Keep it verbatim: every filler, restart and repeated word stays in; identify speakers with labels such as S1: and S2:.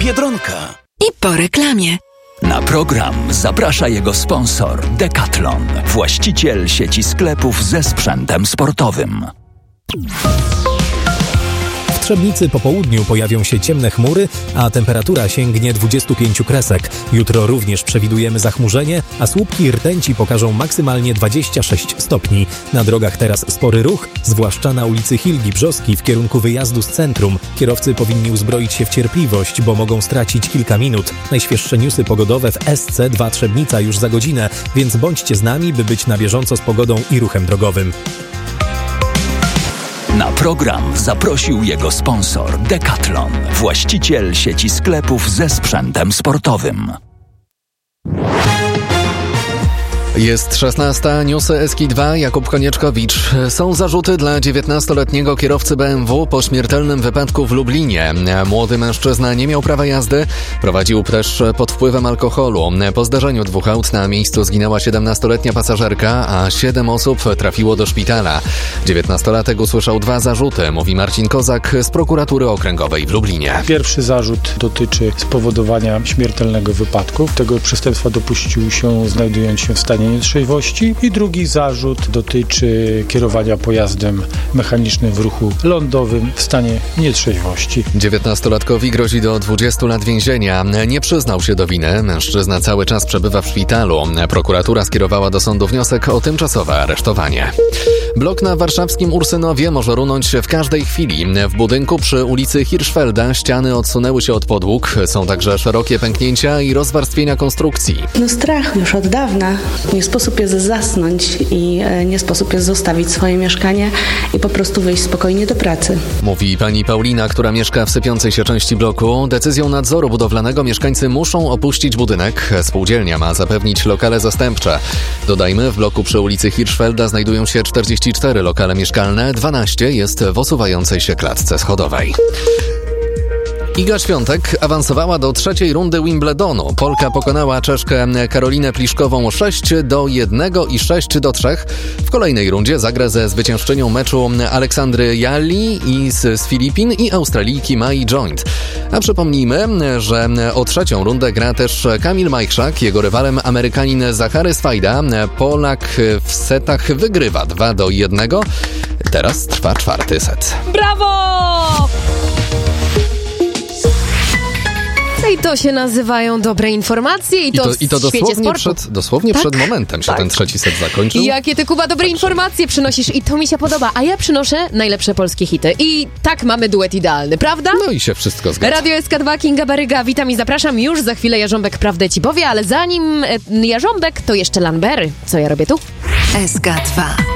S1: Biedronka.
S2: I po reklamie.
S3: Na program zaprasza jego sponsor Decathlon, właściciel sieci sklepów ze sprzętem sportowym.
S4: W Trzebnicy po południu pojawią się ciemne chmury, a temperatura sięgnie dwudziestu pięciu kresek. Jutro również przewidujemy zachmurzenie, a słupki rtęci pokażą maksymalnie dwadzieścia sześć stopni. Na drogach teraz spory ruch, zwłaszcza na ulicy Hilgi Brzoskiej w kierunku wyjazdu z centrum. Kierowcy powinni uzbroić się w cierpliwość, bo mogą stracić kilka minut. Najświeższe newsy pogodowe w S C dwa Trzebnica już za godzinę, więc bądźcie z nami, by być na bieżąco z pogodą i ruchem drogowym.
S3: Na program zaprosił jego sponsor Decathlon, właściciel sieci sklepów ze sprzętem sportowym.
S5: Jest szesnasta, newsy S K dwa, Jakub Konieczkowicz. Są zarzuty dla dziewiętnastoletniego kierowcy B M W po śmiertelnym wypadku w Lublinie. Młody mężczyzna nie miał prawa jazdy, prowadził też pod wpływem alkoholu. Po zdarzeniu dwóch aut na miejscu zginęła siedemnastoletnia pasażerka, a siedem osób trafiło do szpitala. dziewiętnastolatek usłyszał dwa zarzuty, mówi Marcin Kozak z prokuratury okręgowej w Lublinie.
S6: Pierwszy zarzut dotyczy spowodowania śmiertelnego wypadku. Tego przestępstwa dopuścił się znajdując się w stanie nietrzeźwości i drugi zarzut dotyczy kierowania pojazdem mechanicznym w ruchu lądowym w stanie nietrzeźwości.
S5: dziewiętnastolatkowi grozi do dwudziestu lat więzienia. Nie przyznał się do winy. Mężczyzna cały czas przebywa w szpitalu. Prokuratura skierowała do sądu wniosek o tymczasowe aresztowanie. Blok na warszawskim Ursynowie może runąć w każdej chwili. W budynku przy ulicy Hirschfelda ściany odsunęły się od podłóg. Są także szerokie pęknięcia i rozwarstwienia konstrukcji.
S7: No strach już od dawna. Nie sposób jest zasnąć i nie sposób jest zostawić swoje mieszkanie i po prostu wyjść spokojnie do pracy.
S5: Mówi pani Paulina, która mieszka w sypiącej się części bloku. Decyzją nadzoru budowlanego mieszkańcy muszą opuścić budynek. Spółdzielnia ma zapewnić lokale zastępcze. Dodajmy, w bloku przy ulicy Hirschfelda znajdują się czterdzieści cztery lokale mieszkalne, dwanaście jest w osuwającej się klatce schodowej. Iga Świątek awansowała do trzeciej rundy Wimbledonu. Polka pokonała Czeszkę Karolinę Pliszkową sześć do jednego i sześć do trzech. W kolejnej rundzie zagra ze zwyciężczynią meczu Aleksandry Jalli i z, z Filipin i Australijki Mai Joint. A przypomnijmy, że o trzecią rundę gra też Kamil Majchrzak. Jego rywalem Amerykanin Zachary Swajda. Polak w setach wygrywa dwa do jednego. Teraz trwa czwarty set.
S8: Brawo! No i to się nazywają dobre informacje i,
S5: I to,
S8: to w
S5: i to
S8: świecie
S5: dosłownie,
S8: sportu.
S5: przed, dosłownie
S8: tak?
S5: przed momentem się tak. ten trzeci set zakończył.
S8: Jakie ty, Kuba, dobre informacje przynosisz i to mi się podoba, a ja przynoszę najlepsze polskie hity. I tak mamy duet idealny, prawda?
S5: No i się wszystko zgadza.
S8: Radio S K dwa, Kinga Baryga, witam i zapraszam. Już za chwilę Jarząbek prawdę ci powie, ale zanim e, Jarząbek, to jeszcze Lanbery. Co ja robię tu?
S2: S K dwa.